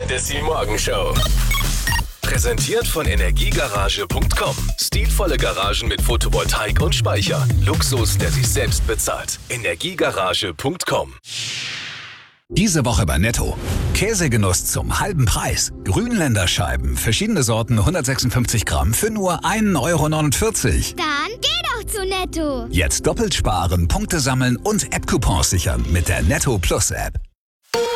Sissi Morgenshow. Präsentiert von Energiegarage.com. Stilvolle Garagen mit Photovoltaik und Speicher. Luxus, der sich selbst bezahlt. Energiegarage.com. Diese Woche bei Netto. Käsegenuss zum halben Preis. Grünländerscheiben, verschiedene Sorten, 156 Gramm für nur 1,49 €. Dann geh doch zu Netto. Jetzt doppelt sparen, Punkte sammeln und App-Coupons sichern mit der Netto Plus App.